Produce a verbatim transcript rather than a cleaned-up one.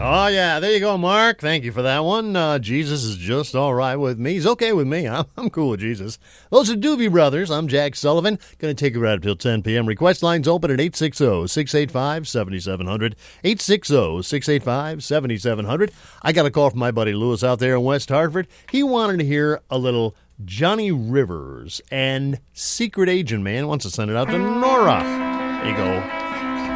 Oh, yeah, there you go, Mark. Thank you for that one. Uh, Jesus is just all right with me. He's okay with me. I'm, I'm cool with Jesus. Those are Doobie Brothers. I'm Jack Sullivan. Going to take you right up till ten p.m. Request lines open at eight six zero, six eight five, seven seven zero zero. eight six zero, six eight five, seven seven zero zero. I got a call from my buddy Lewis out there in West Hartford. He wanted to hear a little Johnny Rivers and Secret Agent Man. Wants to send it out to Nora. There you go.